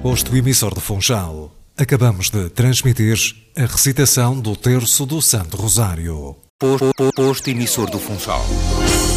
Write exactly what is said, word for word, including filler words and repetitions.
Posto emissor de Funchal. Acabamos de transmitir a recitação do Terço do Santo Rosário. Posto emissor do Funchal.